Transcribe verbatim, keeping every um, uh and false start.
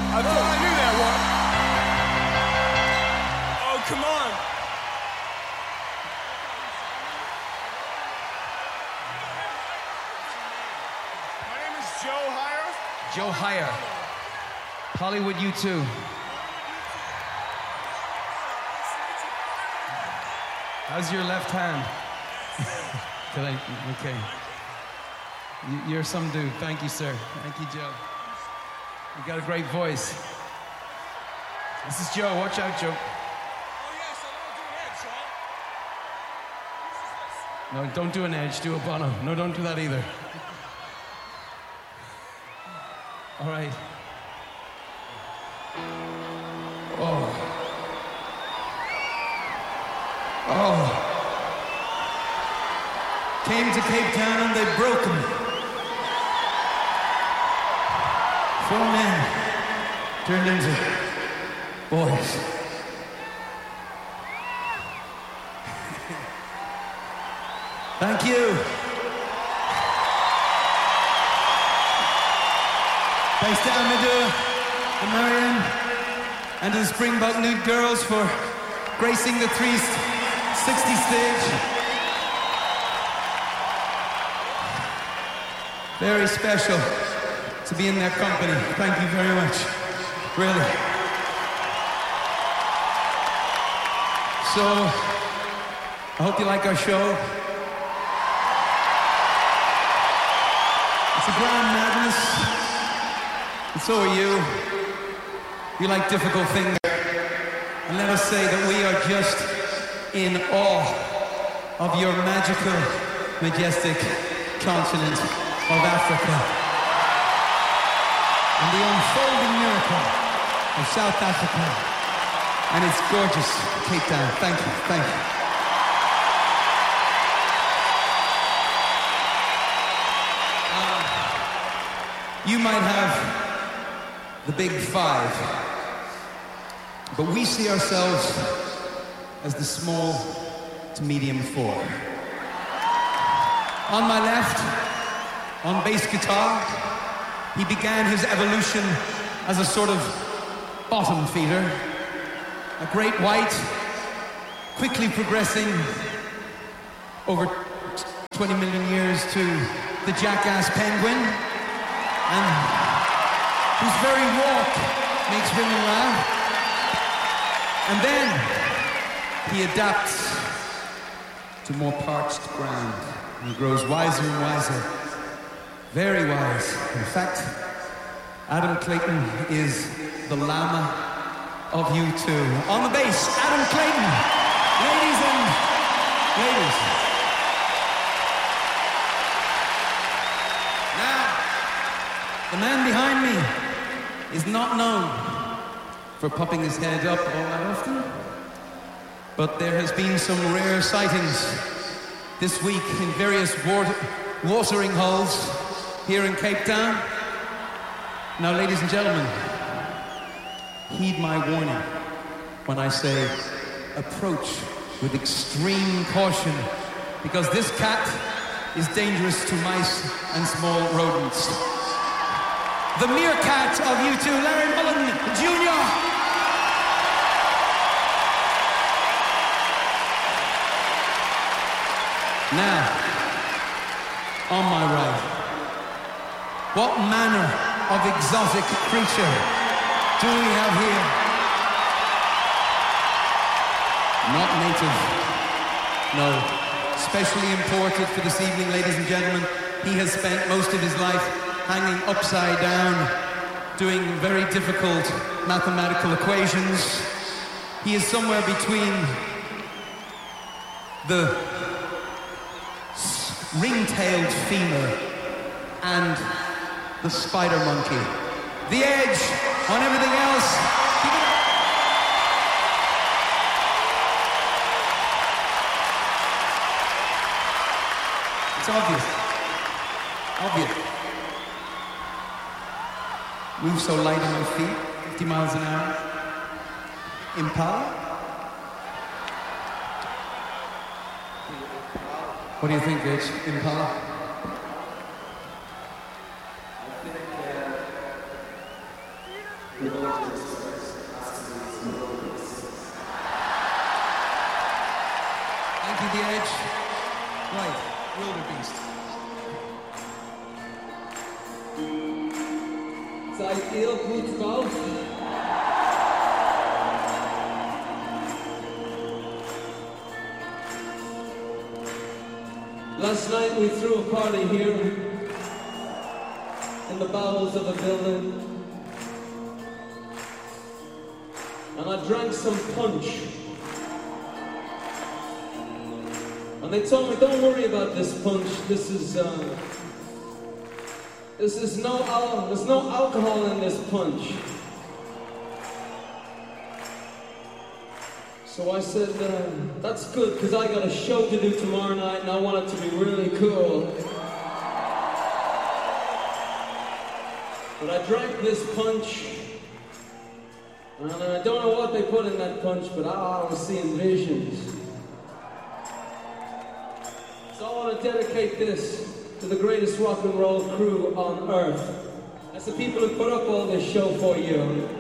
I thought I knew that one. Oh, come on. My name is Joe Heyer. Joe Heyer. Hollywood U two. How's your left hand? Can I, okay. You, you're some dude. Thank you, sir. Thank you, Joe. You got a great voice. This is Joe. Watch out, Joe. Oh, yes, I don't do an edge, right? No, don't do an edge. Do a Bono. No, don't do that either. All right. Oh. Oh. Came to Cape Town and they broke him. Four men turned into boys. Thank you. Thanks to Amadou and Marianne and to the Springbok Nude Girls for gracing the three sixty stage. Very special to be in their company. Thank you very much. Really. So, I hope you like our show. It's a grand madness. And so are you. You like difficult things. And let us say that we are just in awe of your magical, majestic continent of Africa and the unfolding miracle of South Africa and its gorgeous Cape Town. Thank you, thank you. Uh, you might have the big five, but we see ourselves as the small to medium four. On my left, on bass guitar, he began his evolution as a sort of bottom feeder, a great white, quickly progressing over twenty million years to the jackass penguin, and whose very walk makes women laugh. And then he adapts to more parched ground, and he grows wiser and wiser. Very wise. In fact, Adam Clayton is the llama of U two. On the bass, Adam Clayton. Ladies and ladies. Now, the man behind me is not known for popping his head up all that often, but there has been some rare sightings this week in various water, watering holes here in Cape Town. Now, ladies and gentlemen, heed my warning when I say approach with extreme caution, because this cat is dangerous to mice and small rodents. The meerkat of U two, Larry Mullen Junior Now, on my right, what manner of exotic creature do we have here? Not native, no. Specially imported for this evening, ladies and gentlemen. He has spent most of his life hanging upside down, doing very difficult mathematical equations. He is somewhere between the ring-tailed femur and the spider monkey. The edge on everything else. Keep it up. It's obvious. Obvious. Move so light on my feet, fifty miles an hour. Impala? What do you think, Rich? Impala? I think uh, Thank you, The Edge. Right, Wildebeest. Seid ihr gut drauf? Last night we threw a party here in the bowels of a building, and I drank some punch. And they told me, don't worry about this punch. This is uh, this is no al- there's no alcohol in this punch. So I said, uh, that's good, because I got a show to do tomorrow night and I want it to be really cool. But I drank this punch, and I don't know what they put in that punch, but I, I was seeing visions. So I want to dedicate this to the greatest rock and roll crew on earth. That's the people who put up all this show for you.